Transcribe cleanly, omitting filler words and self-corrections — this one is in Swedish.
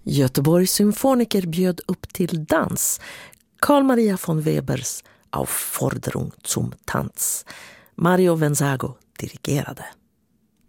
Göteborgs symfoniker bjöd upp till dans. Carl Maria von Webers Aufforderung zum Tanz. Mario Venzago dirigerade.